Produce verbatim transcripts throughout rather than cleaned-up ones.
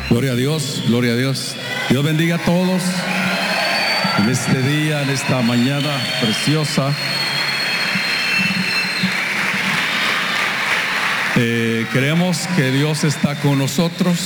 Gloria a Dios, gloria a Dios. Dios bendiga a todos en este día, en esta mañana preciosa. Eh, creemos que Dios está con nosotros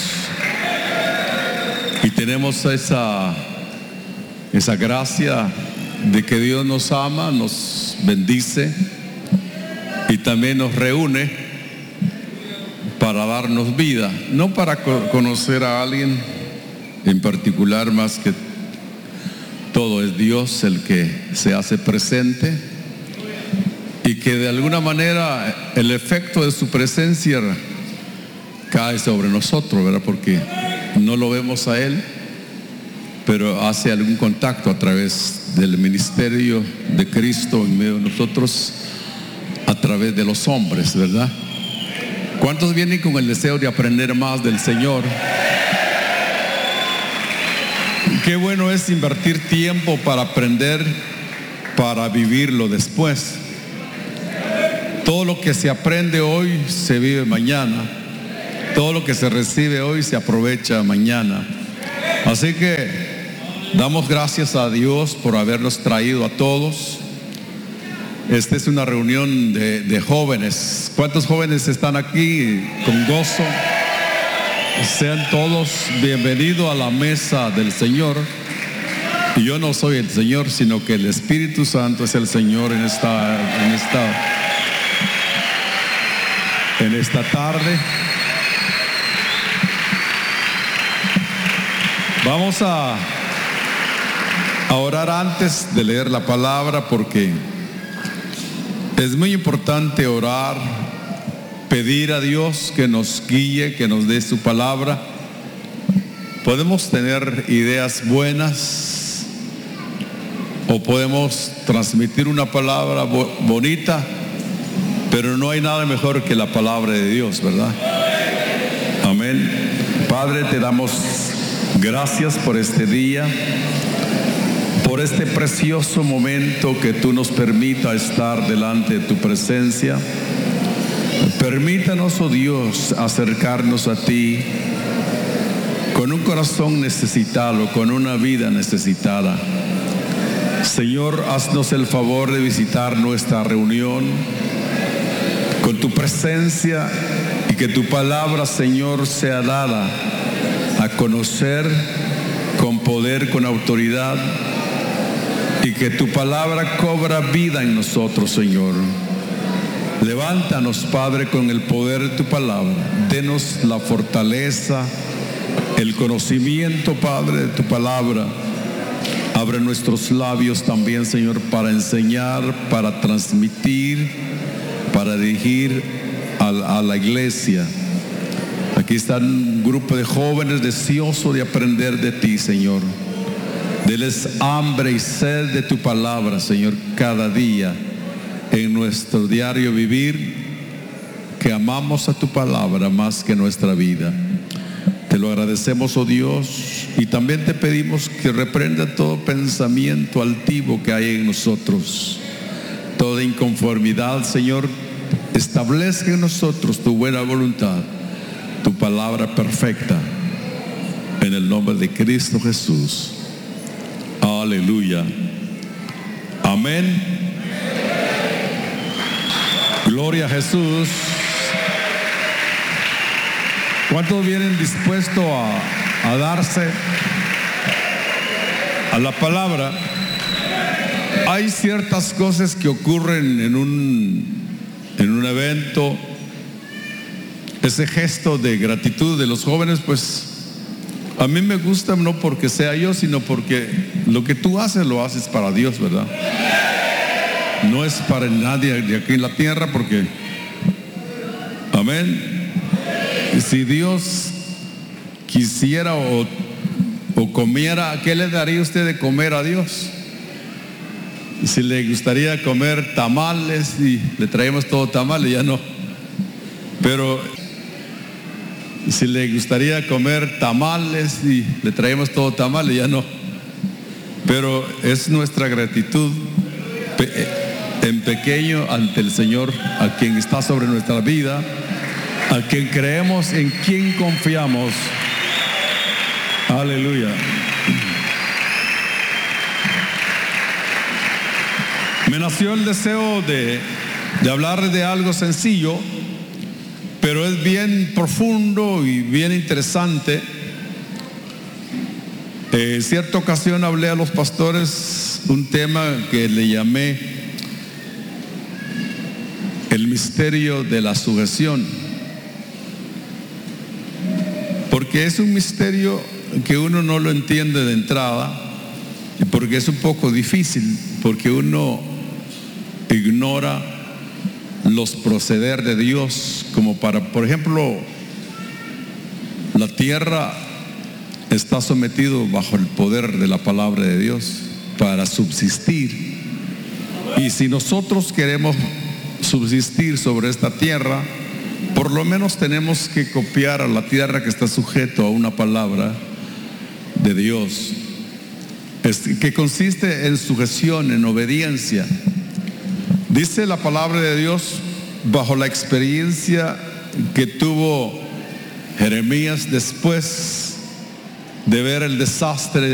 y tenemos esa, esa gracia de que Dios nos ama, nos bendice y también nos reúne para darnos vida, no para conocer a alguien en particular, más que todo es Dios el que se hace presente y que de alguna manera el efecto de su presencia cae sobre nosotros, ¿verdad? Porque no lo vemos a Él, pero hace algún contacto a través del ministerio de Cristo en medio de nosotros, a través de los hombres, ¿verdad? ¿Cuántos vienen con el deseo de aprender más del Señor? Qué bueno es invertir tiempo para aprender, para vivirlo después. Todo lo que se aprende hoy se vive mañana. Todo lo que se recibe hoy se aprovecha mañana. Así que damos gracias a Dios por habernos traído a todos. Esta es una reunión de, de jóvenes. ¿Cuántos jóvenes están aquí con gozo? Sean todos bienvenidos a la mesa del Señor. Y yo no soy el Señor, sino que el Espíritu Santo es el Señor en esta, en esta, en esta tarde. Vamos a, a orar antes de leer la palabra, porque es muy importante orar, pedir a Dios que nos guíe, que nos dé su palabra. Podemos tener ideas buenas o podemos transmitir una palabra bo- bonita, pero no hay nada mejor que la palabra de Dios, ¿verdad? Amén. Padre, te damos gracias por este día, por este precioso momento que tú nos permita estar delante de tu presencia. Permítanos, oh Dios, acercarnos a ti con un corazón necesitado, con una vida necesitada. Señor, haznos el favor de visitar nuestra reunión con tu presencia y que tu palabra, Señor, sea dada a conocer con poder, con autoridad, y que tu palabra cobra vida en nosotros, Señor. Levántanos, Padre, con el poder de tu palabra. Denos la fortaleza, el conocimiento, Padre, de tu palabra. Abre nuestros labios también, Señor, para enseñar, para transmitir, para dirigir a, a la iglesia. Aquí está un grupo de jóvenes deseosos de aprender de ti, Señor. Deles hambre y sed de tu palabra, Señor, cada día en nuestro diario vivir, que amamos a tu palabra más que nuestra vida. Te lo agradecemos, oh Dios, y también te pedimos que reprenda todo pensamiento altivo que hay en nosotros, toda inconformidad, Señor. Establezca en nosotros tu buena voluntad, tu palabra perfecta, en el nombre de Cristo Jesús. Aleluya. Amén. Gloria a Jesús. ¿Cuántos vienen dispuestos a, a darse a la palabra? Hay ciertas cosas que ocurren en un, en un evento. Ese gesto de gratitud de los jóvenes, pues a mí me gusta, no porque sea yo, sino porque lo que tú haces, lo haces para Dios, ¿verdad? No es para nadie de aquí en la tierra, porque, amén, si Dios quisiera o, o comiera, ¿qué le daría usted de comer a Dios? Si le gustaría comer tamales, y le traemos todo tamales, ya no. Pero si le gustaría comer tamales, y le traemos todo tamales, ya no. Pero es nuestra gratitud en pequeño ante el Señor, a quien está sobre nuestra vida, a quien creemos, en quien confiamos. Aleluya. Me nació el deseo de, de hablar de algo sencillo, pero es bien profundo y bien interesante. Eh, en cierta ocasión hablé a los pastores un tema que le llamé el misterio de la sujeción, porque es un misterio que uno no lo entiende de entrada, porque es un poco difícil, porque uno ignora los proceder de Dios, como para, por ejemplo, la tierra está sometido bajo el poder de la palabra de Dios para subsistir, y si nosotros queremos subsistir sobre esta tierra, por lo menos tenemos que copiar a la tierra que está sujeto a una palabra de Dios, que consiste en sujeción, en obediencia. Dice la palabra de Dios, bajo la experiencia que tuvo Jeremías después de ver el desastre